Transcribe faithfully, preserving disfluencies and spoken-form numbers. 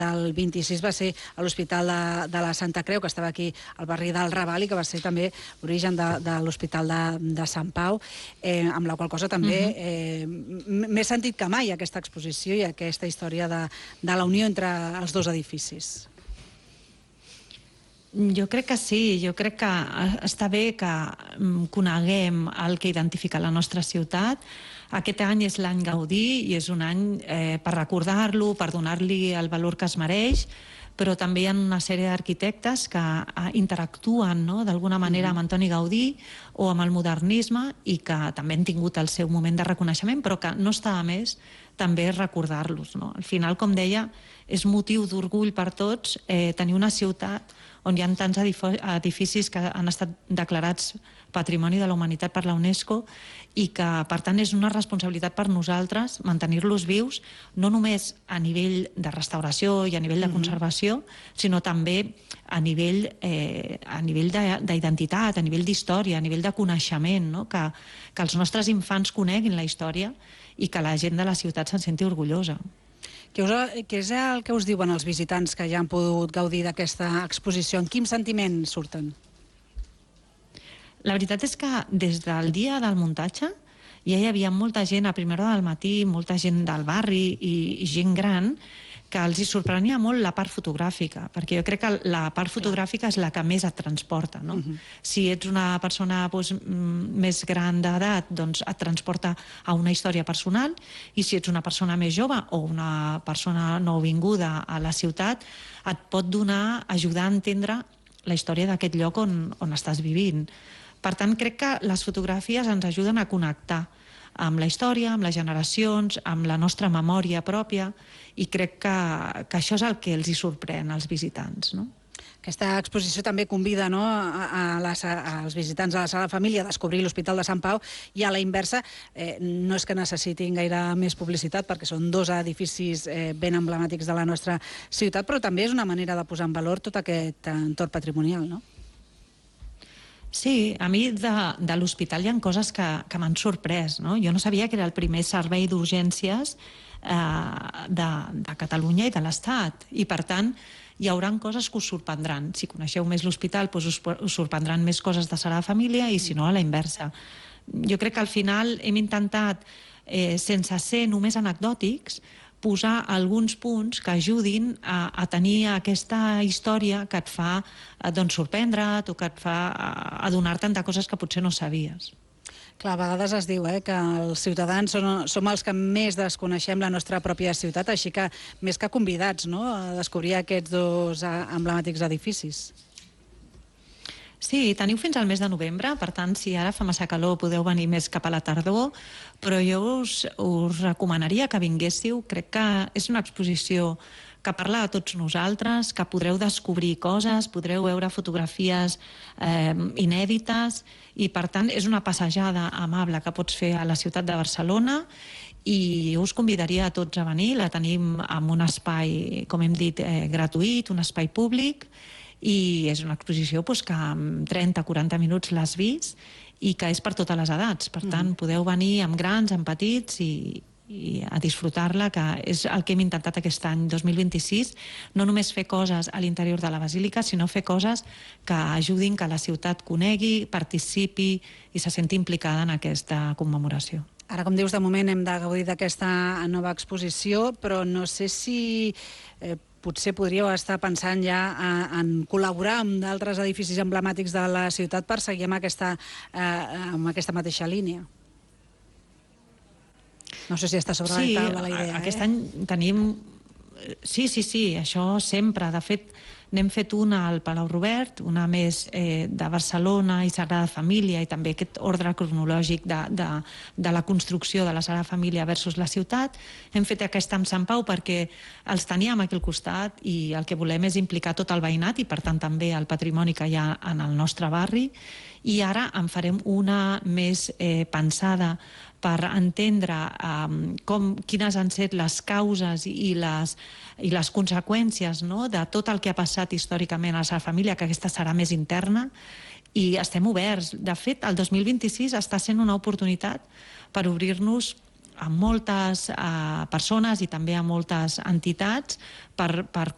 del vint-i-sis va ser a l'Hospital de, de la Santa Creu, que estava aquí al barri del Raval, i que va ser també l'origen de, de l'Hospital de, de Sant Pau, eh, amb la qual cosa també eh, m'he sentit que mai aquesta exposició i aquesta història de, de la unió entre els dos edificis. Jo crec que sí, jo crec que està bé que coneguem el que identifica la nostra ciutat. Aquest any és l'any Gaudí i és un any eh, per recordar-lo, per donar-li el valor que es mereix, però també hi ha una sèrie d'arquitectes que interactuen, no?, d'alguna manera amb Antoni Gaudí o amb el modernisme i que també han tingut el seu moment de reconeixement, però que no està de més també recordar-los, no? Al final, com deia, és motiu d'orgull per tots eh, tenir una ciutat on hi ha tants edificis que han estat declarats Patrimoni de la Humanitat per la UNESCO i que, per tant, és una responsabilitat per nosaltres mantenir-los vius, no només a nivell de restauració i a nivell de conservació, sinó també a nivell, eh, a nivell d'identitat, a nivell d'història, a nivell de coneixement, no? que, que els nostres infants coneguin la història i que la gent de la ciutat se'n senti orgullosa. Què, us, què és el que us diuen els visitants que ja han pogut gaudir d'aquesta exposició? En quin sentiment surten? La veritat és que des del dia del muntatge ja hi havia molta gent a primera hora del matí, molta gent del barri i gent gran que els hi sorprenia molt la part fotogràfica, perquè jo crec que la part fotogràfica és la que més et transporta, no? Uh-huh. Si ets una persona doncs, més gran d'edat, doncs et transporta a una història personal, i si ets una persona més jove o una persona nouvinguda a la ciutat, et pot donar, ajudar a entendre la història d'aquest lloc on, on estàs vivint. Per tant, crec que les fotografies ens ajuden a connectar amb la història, amb les generacions, amb la nostra memòria pròpia, i crec que, que això és el que els hi sorprèn als visitants, no? Aquesta exposició també convida, no, a, a les, als visitants de la Sagrada Família a descobrir l'Hospital de Sant Pau, i a la inversa eh, no és que necessitin gaire més publicitat perquè són dos edificis eh, ben emblemàtics de la nostra ciutat, però també és una manera de posar en valor tot aquest entorn patrimonial, no? Sí, a mi de, de l'hospital hi ha coses que, que m'han sorprès, no? Jo no sabia que era el primer servei d'urgències eh, de, de Catalunya i de l'Estat, i per tant hi haurà coses que us sorprendran. Si coneixeu més l'hospital, doncs us, us sorprendran més coses de Sagrada Família, i si no, a la inversa. Jo crec que al final hem intentat, eh, sense ser només anecdòtics, posar alguns punts que ajudin a, a tenir aquesta història que et fa eh, doncs, sorprendre't o que et fa adonar-te'n de coses que potser no sabies. Clar, a vegades es diu eh, que els ciutadans són, som els que més desconeixem la nostra pròpia ciutat, així que més que convidats, no?, a descobrir aquests dos emblemàtics edificis. Sí, teniu fins al mes de novembre, per tant, si ara fa massa calor podeu venir més cap a la tardor, però jo us, us recomanaria que vinguéssiu. Crec que és una exposició que parla de tots nosaltres, que podreu descobrir coses, podreu veure fotografies eh, inèdites, i per tant és una passejada amable que pots fer a la ciutat de Barcelona, i us convidaria a tots a venir. La tenim en un espai, com hem dit, eh, gratuït, un espai públic, i és una exposició doncs, que en trenta a quaranta minuts l'has vist i que és per totes les edats. Per tant, podeu venir amb grans, amb petits, i, i a disfrutar-la, que és el que hem intentat aquest any dos mil vint-i-sis, no només fer coses a l'interior de la Basílica, sinó fer coses que ajudin que la ciutat conegui, participi i se senti implicada en aquesta commemoració. Ara, com dius, de moment hem de gaudir d'aquesta nova exposició, però no sé si eh, potser podríeu estar pensant ja en col·laborar amb d'altres edificis emblemàtics de la ciutat per seguir amb aquesta, eh, amb aquesta mateixa línia. No sé si està sobre sí, la taula la idea. Aquest eh? any tenim... Sí, sí, sí, això sempre. De fet, n'hem fet una al Palau Robert, una més eh, de Barcelona i Sagrada Família, i també aquest ordre cronològic de, de, de la construcció de la Sagrada Família versus la ciutat. Hem fet aquesta amb Sant Pau perquè els teníem aquí al costat i el que volem és implicar tot el veïnat i, per tant, també el patrimoni que hi ha en el nostre barri. I ara en farem una més eh, pensada per entendre um, com, quines han estat les causes i les, i les conseqüències, no?, de tot el que ha passat històricament a la seva família, que aquesta serà més interna, i estem oberts. De fet, el dos mil vint-i-sis està sent una oportunitat per obrir-nos a moltes uh, persones i també a moltes entitats per, per